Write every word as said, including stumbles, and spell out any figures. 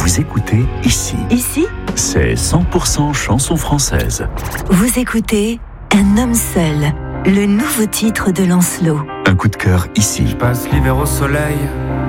Vous écoutez ici. Ici, c'est cent pour cent chanson française. Vous écoutez Un homme seul, le nouveau titre de Lancelot. Un coup de cœur ici. Je passe l'hiver au soleil,